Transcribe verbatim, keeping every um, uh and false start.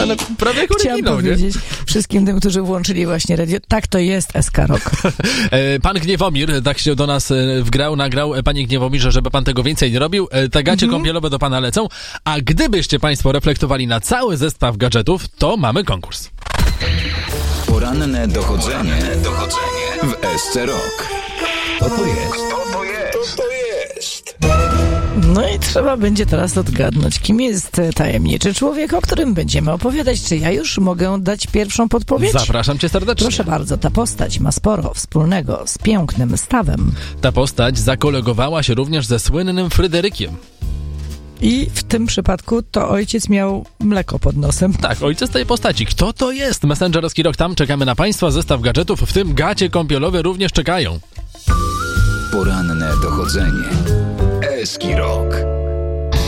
ale prawie jak Chciałam oryginał, powiedzieć wszystkim tym, którzy włączyli właśnie radio, tak to jest S K Rock. Pan Gniewomir tak się do nas wgrał, nagrał. Panie Gniewomirze, żeby pan tego więcej nie robił, te gacie mhm. kąpielowe do pana lecą, a gdybyście państwo reflektowali na cały zestaw gadżetów, to mamy konkurs. Poranne dochodzenie, dochodzenie w S C Rock. Co to jest? Co to jest? Co to jest? No i trzeba będzie teraz odgadnąć, kim jest tajemniczy człowiek, o którym będziemy opowiadać. Czy ja już mogę dać pierwszą podpowiedź? Zapraszam cię serdecznie. Proszę bardzo, ta postać ma sporo wspólnego z pięknym stawem. Ta postać zakolegowała się również ze słynnym Fryderykiem. I w tym przypadku to ojciec miał mleko pod nosem. Tak, ojciec tej postaci. Kto to jest? Messengerowski Rock tam. Czekamy na państwa. Zestaw gadżetów, w tym gacie kąpielowe również czekają. Poranne dochodzenie. Eski Rock.